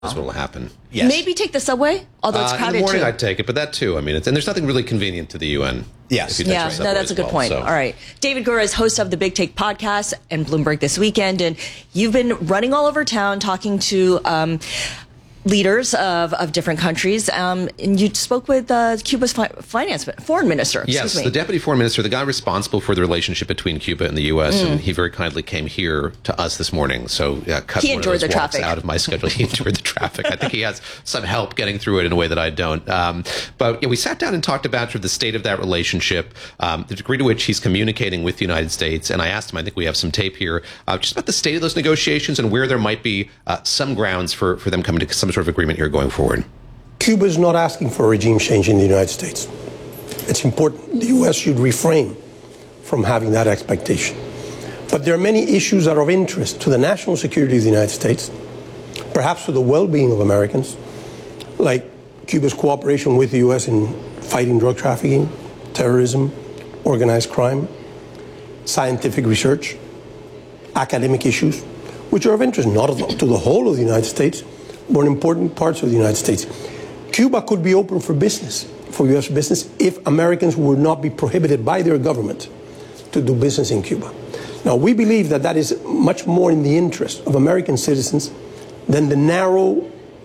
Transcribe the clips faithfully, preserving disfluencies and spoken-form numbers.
That's what will happen. Yes. Maybe take the subway, although it's uh, crowded in the morning too. I'd take it, but that too. I mean, it's, and there's nothing really convenient to the U N. Yes. Yeah, no, that's a good well, point. so. All right. David Gura is host of the Big Take podcast and Bloomberg This Weekend, and you've been running all over town talking to um, leaders of, of different countries, um, and you spoke with uh, Cuba's fi- finance foreign minister. Yes, me. the deputy foreign minister, the guy responsible for the relationship between Cuba and the U S, Mm. and he very kindly came here to us this morning. So uh, cut He one of enjoyed those the walks traffic. out of my schedule. He enjoyed the traffic. I think he has some help getting through it in a way that I don't. Um, but yeah, we sat down and talked about sort of the state of that relationship, um, the degree to which he's communicating with the United States. And I asked him, I think we have some tape here, uh, just about the state of those negotiations and where there might be uh, some grounds for, for them coming to some sort of agreement here going forward. Cuba is not asking for a regime change in the United States. It's important. The U S should refrain from having that expectation. But there are many issues that are of interest to the national security of the United States, perhaps to the well-being of Americans, like Cuba's cooperation with the U S in fighting drug trafficking, terrorism, organized crime, scientific research, academic issues, which are of interest not to the whole of the United States, but in important parts of the United States. Cuba could be open for business, for U S business, if Americans would not be prohibited by their government to do business in Cuba. Now, we believe that that is much more in the interest of American citizens than the narrow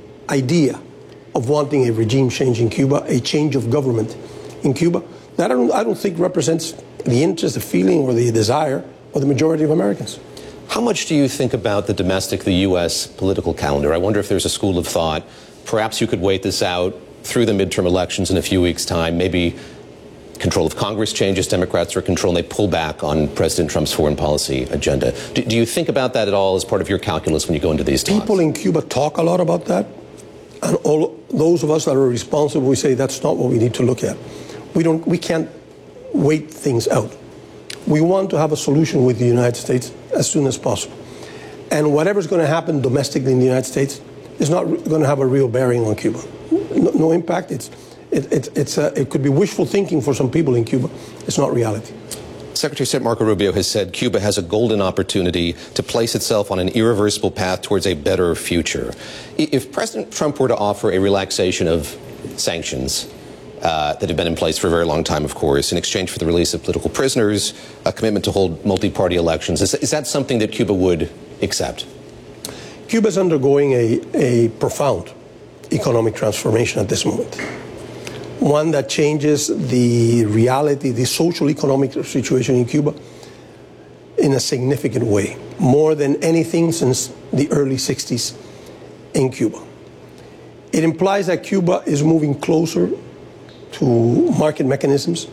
idea of wanting a regime change in Cuba, a change of government in Cuba. That I don't, I don't think represents the interest, the feeling, or the desire of the majority of Americans. How much do you think about the domestic, the U S political calendar? I wonder if there's a school of thought. Perhaps you could wait this out through the midterm elections in a few weeks' time. Maybe control of Congress changes, Democrats are in control, and they pull back on President Trump's foreign policy agenda. Do, do you think about that at all as part of your calculus when you go into these talks? People in Cuba talk a lot about that. And all those of us that are responsible, we say that's not what we need to look at. We don't, we can't wait things out. We want to have a solution with the United States as soon as possible. And whatever's going to happen domestically in the United States is not going to have a real bearing on Cuba. No, no impact. It's, it, it, it's a, it could be wishful thinking for some people in Cuba. It's not reality. Secretary of State Marco Rubio has said Cuba has a golden opportunity to place itself on an irreversible path towards a better future. If President Trump were to offer a relaxation of sanctions uh, that have been in place for a very long time, of course, in exchange for the release of political prisoners, a commitment to hold multi-party elections, is, is that something that Cuba would accept? Cuba is undergoing a, a profound economic transformation at this moment. One that changes the reality, the social economic situation in Cuba in a significant way, more than anything since the early sixties in Cuba. It implies that Cuba is moving closer to market mechanisms,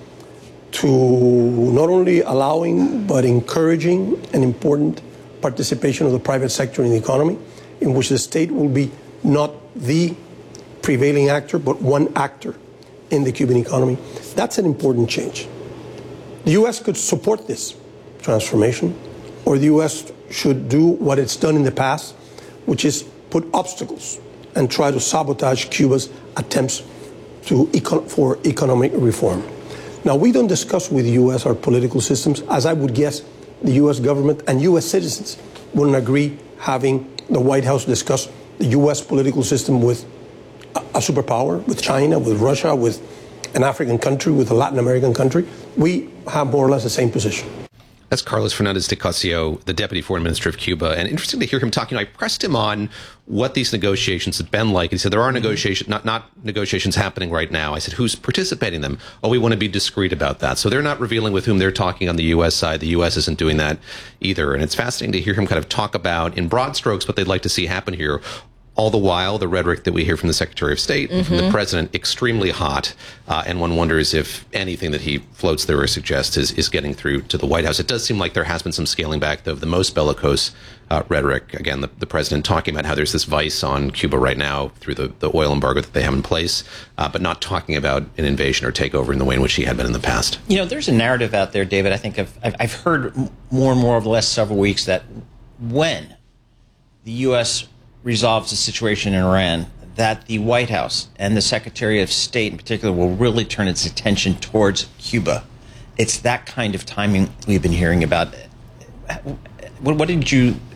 to not only allowing but encouraging an important participation of the private sector in the economy, in which the state will be not the prevailing actor, but one actor in the Cuban economy. That's an important change. The U S could support this transformation, or the U S should do what it's done in the past, which is put obstacles and try to sabotage Cuba's attempts to econ- for economic reform. Now, we don't discuss with the U S our political systems, as I would guess the U S government and U S citizens wouldn't agree having the White House discuss the U S political system with a superpower, with China, with Russia, with an African country, with a Latin American country. We have more or less the same position. That's Carlos Fernandez de Cosio, the Deputy Foreign Minister of Cuba. And interesting to hear him talking. I pressed him on what these negotiations have been like. He said there are negotiations, not, not negotiations happening right now. I said, who's participating in them? Oh, we want to be discreet about that. So they're not revealing with whom they're talking on the U S side. The U S isn't doing that either. And it's fascinating to hear him kind of talk about, in broad strokes, what they'd like to see happen here. All the while, the rhetoric that we hear from the Secretary of State and mm-hmm. from the President, extremely hot. Uh, and one wonders if anything that he floats there or suggests is, is getting through to the White House. It does seem like there has been some scaling back of the most bellicose uh, rhetoric. Again, the, the President talking about how there's this vice on Cuba right now through the, the oil embargo that they have in place, uh, but not talking about an invasion or takeover in the way in which he had been in the past. You know, there's a narrative out there, David, I think I've, I've heard more and more over the last several weeks that when the U S resolves the situation in Iran, that the White House and the Secretary of State in particular will really turn its attention towards Cuba. It's that kind of timing we've been hearing about. What, what did you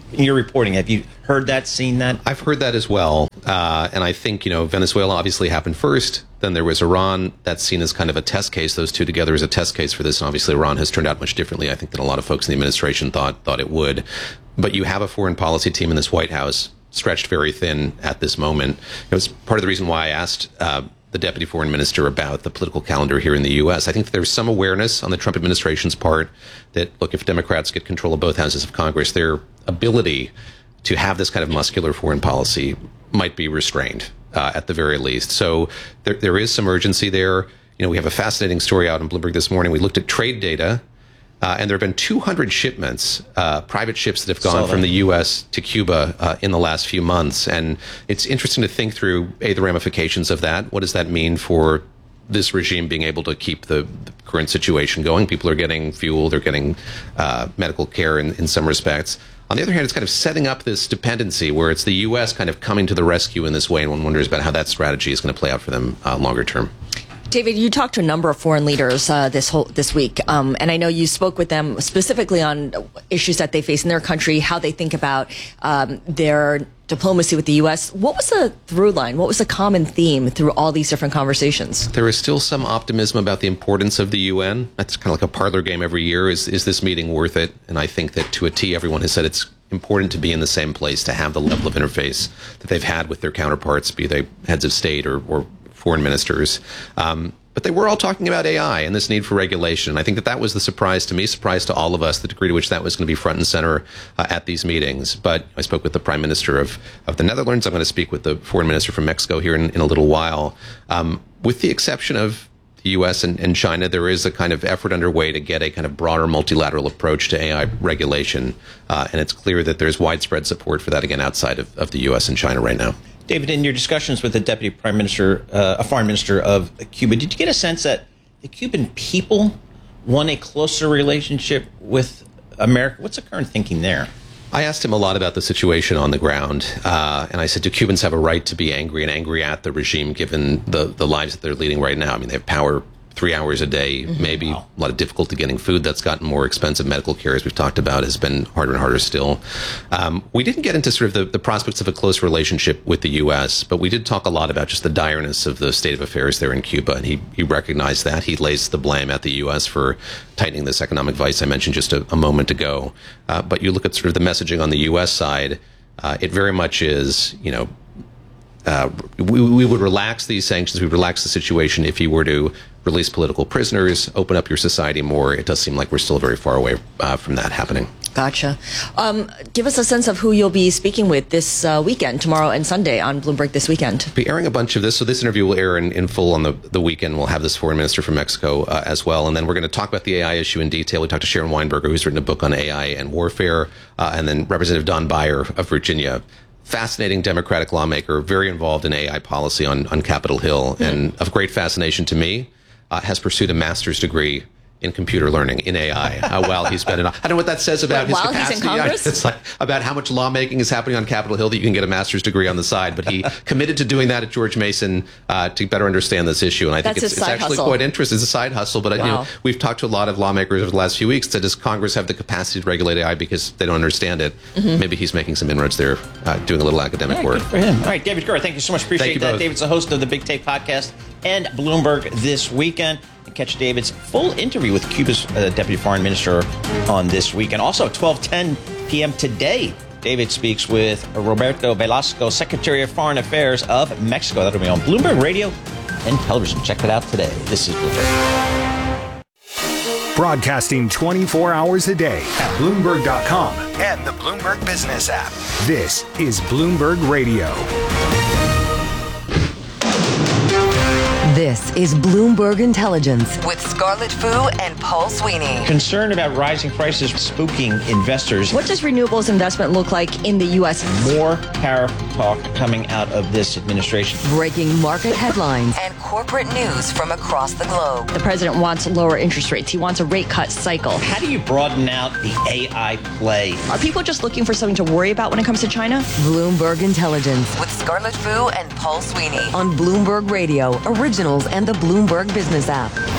in your reporting? Have you heard that, seen that? I've heard that as well. Uh, and I think, you know, Venezuela obviously happened first. Then there was Iran. That's seen as kind of a test case. Those two together as a test case for this. And obviously Iran has turned out much differently, I think, than a lot of folks in the administration thought thought it would. But you have a foreign policy team in this White House stretched very thin at this moment. It was part of the reason why I asked uh, the deputy foreign minister about the political calendar here in the U S. I think that there's some awareness on the Trump administration's part that, look, if Democrats get control of both houses of Congress, their ability to have this kind of muscular foreign policy might be restrained, uh, at the very least. So there, there is some urgency there. You know, we have a fascinating story out in Bloomberg this morning. We looked at trade data. Uh, and there have been two hundred shipments, uh, private ships that have gone from the U S to Cuba uh, in the last few months. And it's interesting to think through, A, the ramifications of that. What does that mean for this regime being able to keep the, the current situation going? People are getting fuel, they're getting uh, medical care in, in some respects. On the other hand, it's kind of setting up this dependency where it's the U S kind of coming to the rescue in this way, and one wonders about how that strategy is going to play out for them uh, longer term. David, you talked to a number of foreign leaders uh, this whole this week, um, and I know you spoke with them specifically on issues that they face in their country, how they think about um, their diplomacy with the U S. What was the through line? What was the common theme through all these different conversations? There is still some optimism about the importance of the U N. That's kind of like a parlor game every year. Is is this meeting worth it? And I think that to a T, everyone has said it's important to be in the same place, to have the level of interface that they've had with their counterparts, be they heads of state or, or foreign ministers. Um, but they were all talking about A I and this need for regulation. I think that that was the surprise to me, surprise to all of us, the degree to which that was going to be front and center uh, at these meetings. But I spoke with the Prime Minister of, of the Netherlands. I'm going to speak with the Foreign Minister from Mexico here in, in a little while. Um, with the exception of the U S and, and China, there is a kind of effort underway to get a kind of broader multilateral approach to A I regulation. Uh, and it's clear that there's widespread support for that, again, outside of, of the U S and China right now. David, in your discussions with the Deputy Prime Minister, uh, a Foreign Minister of Cuba, did you get a sense that the Cuban people want a closer relationship with America? What's the current thinking there? I asked him a lot about the situation on the ground, uh, and I said, do Cubans have a right to be angry and angry at the regime given the, the lives that they're leading right now? I mean, they have power three hours a day, mm-hmm. maybe wow. a lot of difficulty getting food. That's gotten more expensive. Medical care, as we've talked about, has been harder and harder still. Um, we didn't get into sort of the, the prospects of a close relationship with the U S, but we did talk a lot about just the direness of the state of affairs there in Cuba, and he, he recognized that. He lays the blame at the U S for tightening this economic vice I mentioned just a, a moment ago. Uh, but you look at sort of the messaging on the U S side, uh, it very much is, you know, Uh, we, we would relax these sanctions, we would relax the situation if you were to release political prisoners, open up your society more. It does seem like we're still very far away uh, from that happening. Gotcha. Um, give us a sense of who you'll be speaking with this uh, weekend, tomorrow and Sunday on Bloomberg This Weekend. We'll be airing a bunch of this, so this interview will air in, in full on the, the weekend. We'll have this foreign minister from Mexico uh, as well, and then we're going to talk about the A I issue in detail. We talked to Sharon Weinberger, who's written a book on A I and warfare, uh, and then Representative Don Beyer of Virginia. Fascinating Democratic lawmaker, very involved in A I policy on, on Capitol Hill, mm-hmm. and of great fascination to me, uh, has pursued a master's degree in computer learning, in A I, uh, while he's been in. I don't know what that says about Wait, his while capacity. He's in Congress? It's like about how much lawmaking is happening on Capitol Hill that you can get a master's degree on the side. But he committed to doing that at George Mason uh, to better understand this issue. And I That's think it's, his it's side actually hustle. quite interesting. It's a side hustle. But Wow. you know, we've talked to a lot of lawmakers over the last few weeks that does Congress have the capacity to regulate A I because they don't understand it? Mm-hmm. Maybe he's making some inroads there, uh, doing a little academic yeah, work. Good for him. All right, David Gura, thank you so much. Appreciate you that. both. David's the host of the Big Take podcast and Bloomberg This Weekend. Catch David's full interview with Cuba's uh, Deputy Foreign Minister on This Weekend. Also, at twelve ten p.m. today, David speaks with Roberto Velasco, Secretary of Foreign Affairs of Mexico. That'll be on Bloomberg Radio and television. Check that out today. This is Bloomberg. Broadcasting twenty-four hours a day at Bloomberg dot com and the Bloomberg Business app. This is Bloomberg Radio. This is Bloomberg Intelligence with Scarlett Fu and Paul Sweeney. Concern about rising prices spooking investors. What does renewables investment look like in the U S? More tariff talk coming out of this administration. Breaking market headlines and corporate news from across the globe. The president wants lower interest rates. He wants a rate cut cycle. How do you broaden out the A I play? Are people just looking for something to worry about when it comes to China? Bloomberg Intelligence with Scarlett Fu and Paul Sweeney on Bloomberg Radio, originals and the Bloomberg Business app.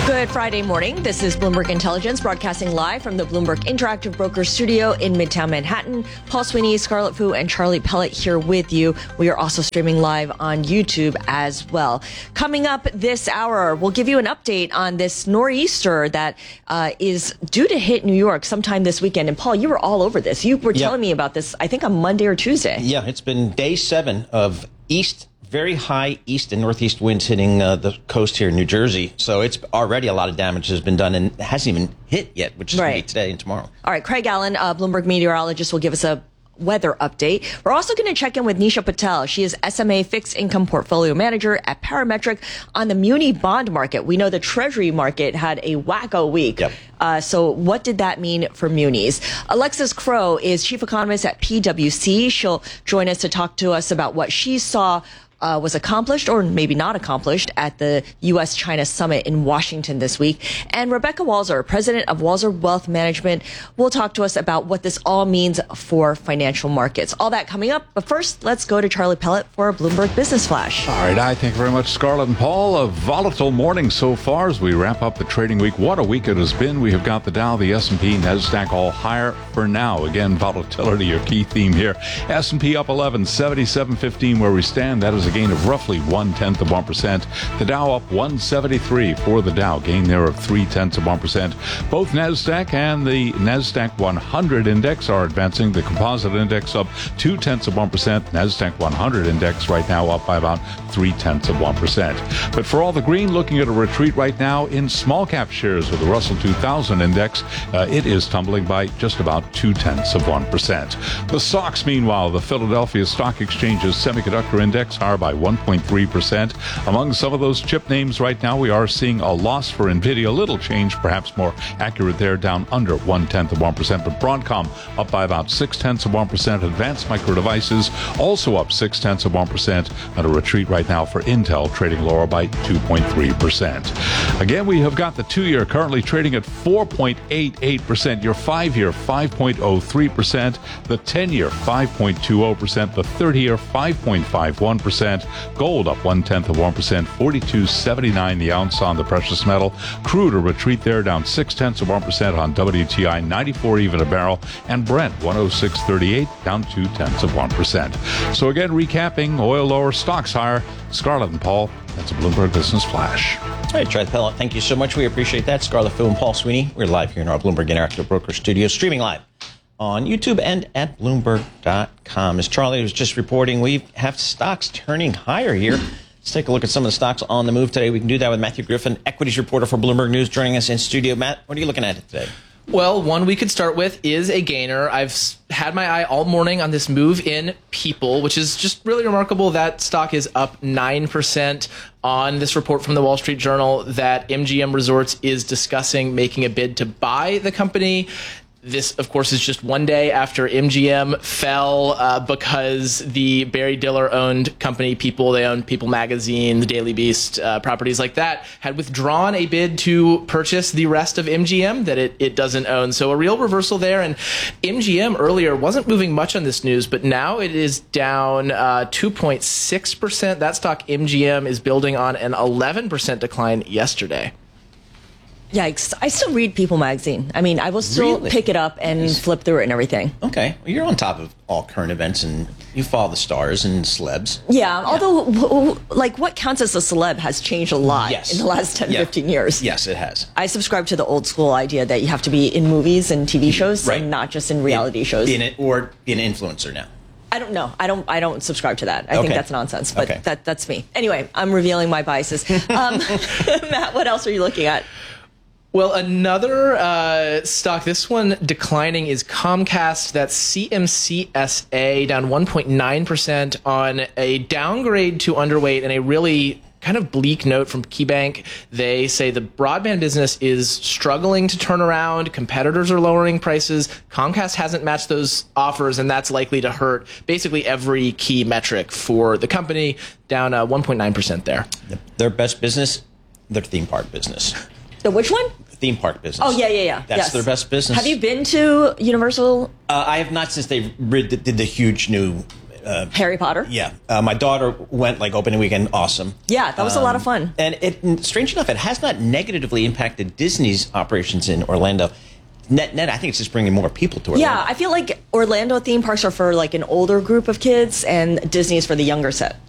Good Friday morning. This is Bloomberg Intelligence, broadcasting live from the Bloomberg Interactive Brokers studio in Midtown Manhattan. Paul Sweeney, Scarlett Fu, and Charlie Pellet here with you. We are also streaming live on YouTube as well. Coming up this hour, we'll give you an update on this nor'easter that uh, is due to hit New York sometime this weekend. And Paul, you were all over this. You were yeah. telling me about this, I think, on Monday or Tuesday. Yeah, it's been day seven of east very high east and northeast winds hitting uh, the coast here in New Jersey. So it's already a lot of damage has been done and it hasn't even hit yet, which is right. going to be today and tomorrow. All right, Craig Allen, uh, Bloomberg meteorologist, will give us a weather update. We're also going to check in with Nisha Patel. She is S M A Fixed Income Portfolio Manager at Parametric on the muni bond market. We know the Treasury market had a wacko week. Yep. Uh, so what did that mean for munis? Alexis Crow is Chief Economist at P W C. She'll join us to talk to us about what she saw Uh, was accomplished or maybe not accomplished at the U S China Summit in Washington this week. And Rebecca Walzer, president of Walzer Wealth Management, will talk to us about what this all means for financial markets. All that coming up. But first, let's go to Charlie Pellet for a Bloomberg Business Flash. All right. I thank you very much, Scarlett and Paul. A volatile morning so far as we wrap up the trading week. What a week it has been. We have got the Dow, the S and P, NASDAQ all higher for now. Again, volatility, your key theme here. S and P up eleven, seventy-seven fifteen where we stand. That is a gain of roughly one-tenth of one percent. The Dow up one seventy-three for the Dow, gain there of three-tenths of one percent. Both NASDAQ and the NASDAQ one hundred index are advancing. The composite index up two-tenths of one percent. NASDAQ one hundred index right now up by about three-tenths of one percent. But for all the green, looking at a retreat right now in small-cap shares with the Russell two thousand index. Uh, it is tumbling by just about two-tenths of one percent. The stocks, meanwhile, the Philadelphia Stock Exchange's semiconductor index higher by one point three percent. Among some of those chip names right now, we are seeing a loss for NVIDIA. A little change, perhaps more accurate there, down under one-tenth of one percent. But Broadcom up by about six-tenths of one percent. Advanced Micro Devices also up six-tenths of one percent. And a retreat right now for Intel, trading lower by two point three percent. Again, we have got the two-year currently trading at four point eight eight percent. Your five-year, five point oh three percent. The ten-year, five point two zero percent. The thirty-year, five point five one percent. Gold up one-tenth of one percent, forty-two seventy-nine the ounce on the precious metal. Crude a retreat there, down six-tenths of one percent on W T I, ninety-four even a barrel. And Brent, one oh six thirty-eight, down two-tenths of one percent. So again, recapping, oil lower, stocks higher. Scarlett and Paul, that's a Bloomberg Business Flash. All right, Charlie Pellet, thank you so much. We appreciate that. Scarlett Fu and Paul Sweeney. We're live here in our Bloomberg Interactive Broker studio, streaming live on YouTube and at Bloomberg dot com. As Charlie was just reporting, we have stocks turning higher here. Let's take a look at some of the stocks on the move today. We can do that with Matthew Griffin, equities reporter for Bloomberg News, joining us in studio. Matt, what are you looking at today? Well, one we could start with is a gainer. I've had my eye all morning on this move in People, which is just really remarkable. That stock is up nine percent on this report from the Wall Street Journal that M G M Resorts is discussing making a bid to buy the company. This, of course, is just one day after M G M fell uh, because the Barry Diller-owned company, People, they own People Magazine, the Daily Beast, uh, properties like that, had withdrawn a bid to purchase the rest of M G M that it, it doesn't own. So a real reversal there. And M G M earlier wasn't moving much on this news, but now it is down uh, two point six percent. That stock, M G M, is building on an eleven percent decline yesterday. Yikes. I still read People magazine. I mean, I will still Really? pick it up and Nice. flip through it and everything. Okay. Well, you're on top of all current events and you follow the stars and celebs. Yeah, although, w- w- like, what counts as a celeb has changed a lot Yes. in the last ten, Yeah. fifteen years. Yes, it has. I subscribe to the old school idea that you have to be in movies and T V shows Right. and not just in reality shows. In it, or be an influencer now. I don't know. I don't. I don't subscribe to that. I Okay. think that's nonsense. But Okay. that that's me. Anyway, I'm revealing my biases. Um, Matt, what else are you looking at? Well, another uh, stock, this one declining, is Comcast. That's C M C S A, down one point nine percent on a downgrade to underweight and a really kind of bleak note from KeyBank. They say the broadband business is struggling to turn around. Competitors are lowering prices. Comcast hasn't matched those offers, and that's likely to hurt basically every key metric for the company, down uh, one point nine percent there. Their best business, their theme park business. The which one? Theme park business. Oh, yeah, yeah, yeah. That's Yes. their best business. Have you been to Universal? Uh, I have not since they rid- did the huge new Uh, Harry Potter. Yeah. Uh, my daughter went like opening weekend. Awesome. Yeah, that was um, a lot of fun. And it, strange enough, it has not negatively impacted Disney's operations in Orlando. Net, net, I think it's just bringing more people to Orlando. Yeah, I feel like Orlando theme parks are for like an older group of kids, and Disney is for the younger set.